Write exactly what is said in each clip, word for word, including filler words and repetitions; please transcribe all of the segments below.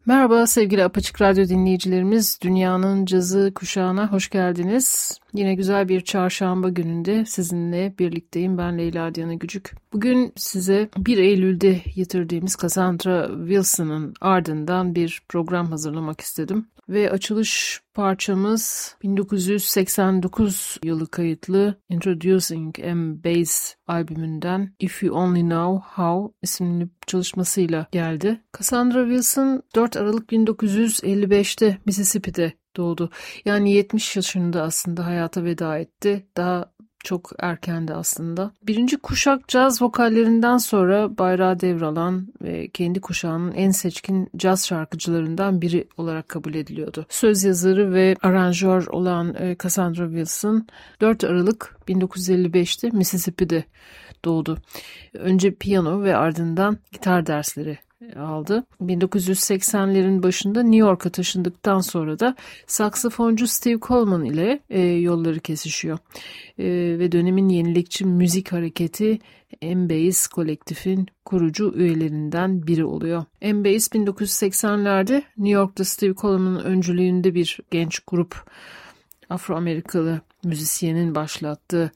Merhaba sevgili Apaçık Radyo dinleyicilerimiz, Dünyanın Cazı kuşağına hoş geldiniz. Yine güzel bir çarşamba gününde sizinle birlikteyim. Ben Leyla Diana Gücük. Bugün size bir Eylül'de yitirdiğimiz Cassandra Wilson'ın ardından bir program hazırlamak istedim. Ve açılış parçamız bin dokuz yüz seksen dokuz yılı kayıtlı Introducing M. Bass albümünden If You Only Know How isimli çalışmasıyla geldi. Cassandra Wilson dört Aralık bin dokuz yüz elli beşte Mississippi'de doğdu. Yani yetmiş yaşında aslında hayata veda etti. Daha çok erkendi aslında. Birinci kuşak caz vokallerinden sonra bayrağı devralan ve kendi kuşağının en seçkin caz şarkıcılarından biri olarak kabul ediliyordu. Söz yazarı ve aranjör olan Cassandra Wilson dört Aralık bin dokuz yüz elli beşte Mississippi'de doğdu. Önce piyano ve ardından gitar dersleri aldı. bin dokuz yüz seksenlerin başında New York'a taşındıktan sonra da saksafoncu Steve Coleman ile e, yolları kesişiyor. E, ve dönemin yenilikçi müzik hareketi M-Bass kolektifin kurucu üyelerinden biri oluyor. M-Bass bin dokuz yüz seksenlerde New York'ta Steve Coleman'ın öncülüğünde bir genç grup, Afro-Amerikalı müzisyenin başlattığı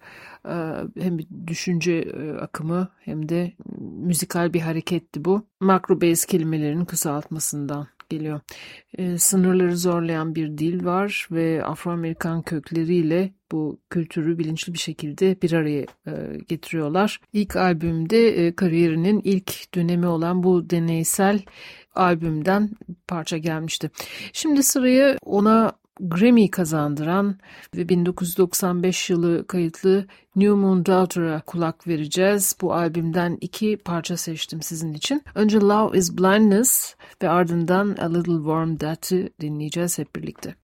hem bir düşünce akımı hem de müzikal bir hareketti bu. Macro bass kelimelerinin kısaltmasından geliyor. E, sınırları zorlayan bir dil var ve Afro-Amerikan kökleriyle bu kültürü bilinçli bir şekilde bir araya e, getiriyorlar. İlk albümde e, kariyerinin ilk dönemi olan bu deneysel albümden parça gelmişti. Şimdi sırayı ona Grammy kazandıran ve bin dokuz yüz doksan beş yılı kayıtlı New Moon Daughter'a kulak vereceğiz. Bu albümden iki parça seçtim sizin için. Önce Love is Blindness ve ardından A Little Warm That'ı dinleyeceğiz hep birlikte.